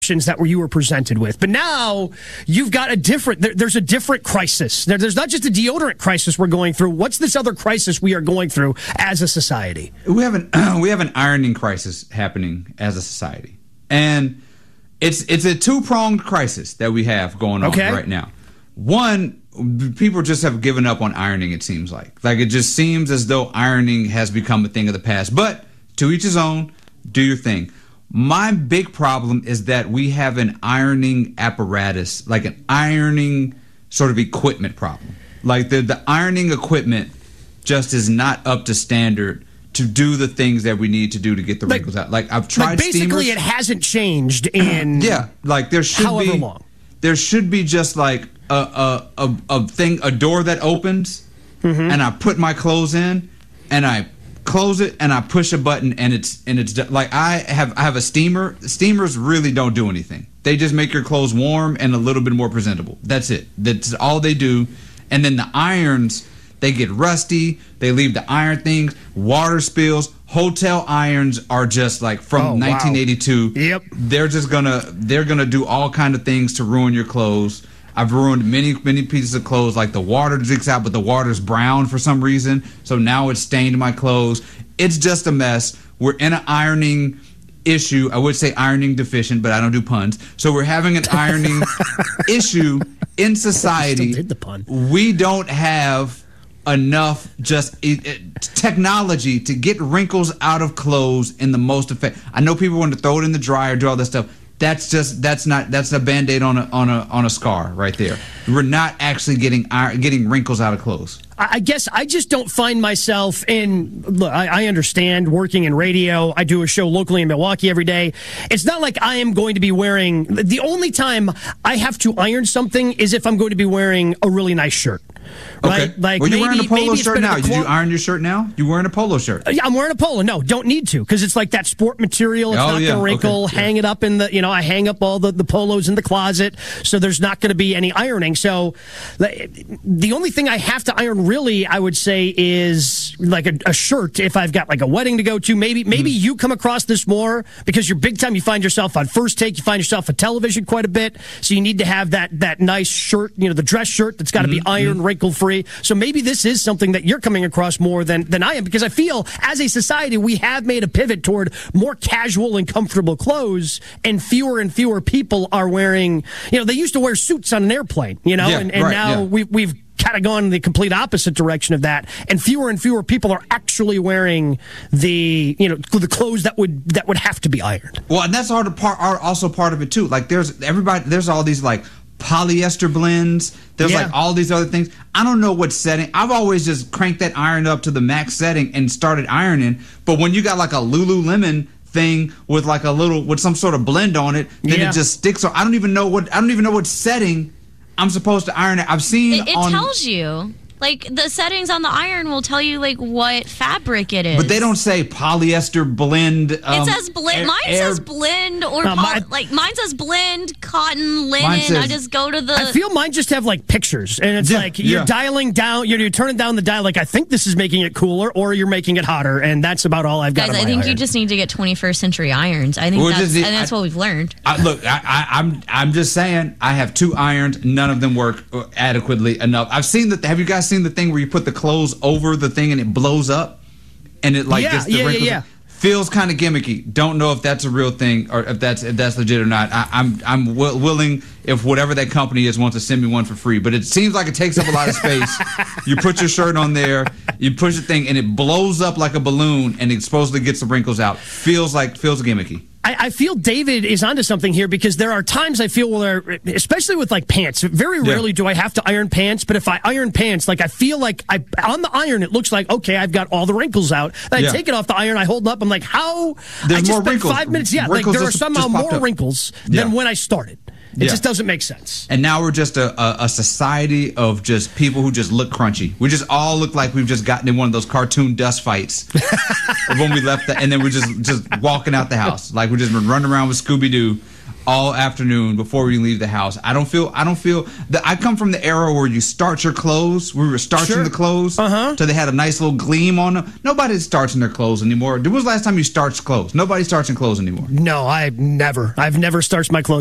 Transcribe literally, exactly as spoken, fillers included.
that you were presented with. But now you've got a different, there, there's a different crisis. There, there's not just a deodorant crisis we're going through. What's this other crisis we are going through as a society? We have an, uh, we have an ironing crisis happening as a society. And it's, it's a two-pronged crisis that we have going on okay. right now. One, people just have given up on ironing, it seems like. Like, it just seems as though ironing has become a thing of the past. But to each his own, do your thing. My big problem is that we have an ironing apparatus, like an ironing sort of equipment problem. Like the, the ironing equipment just is not up to standard to do the things that we need to do to get the like, wrinkles out. Like I've tried like basically steamers. it hasn't changed in yeah, like there should however be long. There should be just like a a, a, a thing, a door that opens, mm-hmm. and I put my clothes in, and I close it and I push a button and it's and it's like I have I have a steamer. Steamers really don't do anything. They just make your clothes warm and a little bit more presentable. That's it. That's all they do. And then the irons, they get rusty. They leave the iron things, water spills. Hotel irons are just like from oh, nineteen eighty-two. Wow. Yep. They're just gonna they're gonna do all kind of things to ruin your clothes. I've ruined many, many pieces of clothes, like the water leaks out, but the water's brown for some reason. So now it's stained my clothes. It's just a mess. We're in an ironing issue. I would say ironing deficient, but I don't do puns. So we're having an ironing issue in society. Still did the pun. We don't have enough just it, it, technology to get wrinkles out of clothes in the most effective. I know people want to throw it in the dryer, do all this stuff. That's just that's not that's a Band-Aid on a on a on a scar right there. We're not actually getting getting wrinkles out of clothes. I guess I just don't find myself in. Look, I, I understand working in radio. I do a show locally in Milwaukee every day. It's not like I am going to be wearing. The only time I have to iron something is if I'm going to be wearing a really nice shirt. Right? Okay. Like well, you're maybe, wearing a polo maybe shirt now. Did clo- you iron your shirt now? You wearing a polo shirt? Yeah, I'm wearing a polo. No, don't need to because it's like that sport material. It's oh, not yeah. going to wrinkle. Okay. Hang yeah. it up in the. You know, I hang up all the, the polos in the closet, so there's not going to be any ironing. So the only thing I have to iron, really, I would say, is like a, a shirt. If I've got like a wedding to go to, maybe maybe mm. you come across this more because you're big time. You find yourself on First Take. You find yourself on television quite a bit. So you need to have that that nice shirt. You know, the dress shirt that's got to mm-hmm. be iron, wrinkle free. So maybe this is something that you're coming across more than, than I am, because I feel as a society we have made a pivot toward more casual and comfortable clothes, and fewer and fewer people are wearing, you know, they used to wear suits on an airplane, you know, yeah, and, and right, now yeah. we, we've kind of gone in the complete opposite direction of that, and fewer and fewer people are actually wearing the, you know, the clothes that would that would have to be ironed. Well, and that's all the part, also part of it too. Like there's everybody, there's all these like polyester blends. There's yeah. like all these other things. I don't know what setting. I've always just cranked that iron up to the max setting and started ironing. But when you got like a Lululemon thing with like a little with some sort of blend on it, then yeah. it just sticks. So I don't even know what I don't even know what setting I'm supposed to iron it. I've seen it, it on, tells you. Like, the settings on the iron will tell you, like, what fabric it is. But they don't say polyester blend. Um, it says blend. Air, mine air, says blend or no, poly, my, like mine says blend, cotton, linen. Mine says, I just go to the. I feel mine just have like pictures, and it's yeah, like you're yeah. dialing down. You're, you're turning down the dial. Like, I think this is making it cooler, or you're making it hotter, and that's about all I've got. Guys, on I my think iron. you just need to get twenty-first century irons. I think Well, that's, just, and that's I, what we've learned. I, look, I, I, I'm I'm just saying. I have two irons. None of them work adequately enough. I've seen that. Have you guys seen the thing where you put the clothes over the thing and it blows up, and it like yeah, gets the yeah, wrinkles? yeah, yeah. Feels kind of gimmicky. Don't know if that's a real thing or if that's if that's legit or not. I, I'm I'm w- willing if whatever that company is wants to send me one for free. But it seems like it takes up a lot of space. You put your shirt on there, you push the thing, and it blows up like a balloon, and it supposedly gets the wrinkles out. Feels like feels gimmicky. I, I feel David is onto something here, because there are times I feel where, especially with like pants, very rarely yeah. do I have to iron pants. But if I iron pants, like I feel like I on the iron, it looks like, okay, I've got all the wrinkles out. Then I yeah. take it off the iron, I hold it up, I'm like, how? There's I just more spent wrinkles. five minutes. Yeah, Wrinkles like there are just- somehow just popped more up. wrinkles Yeah. than when I started. It Yeah. just doesn't make sense. And now we're just a, a, a society of just people who just look crunchy. We just all look like we've just gotten in one of those cartoon dust fights when we left, the, and then we're just just walking out the house like we've just been running around with Scooby Doo all afternoon before we leave the house. I don't feel I don't feel that I come from the era where you starch your clothes. We were starching Sure. the clothes Uh-huh. so they had a nice little gleam on them. Nobody's starching their clothes anymore. When was the last time you starched clothes? Nobody's starching clothes anymore. No, I've never. I've never starched my clothes.